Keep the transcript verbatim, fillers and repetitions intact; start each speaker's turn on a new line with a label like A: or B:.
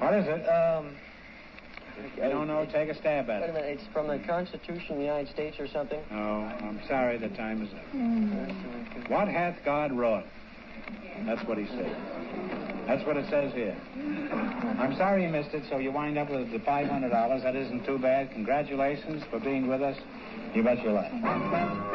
A: What is it?
B: Um...
A: You don't know? Take a stab at
B: Wait a
A: it.
B: minute. It's from the Constitution of the United States or something?
A: Oh, I'm sorry. The time is up. Mm. What hath God wrought? That's what he said. That's what it says here. I'm sorry you missed it, so you wind up with the five hundred dollars. That isn't too bad. Congratulations for being with us. You bet your life.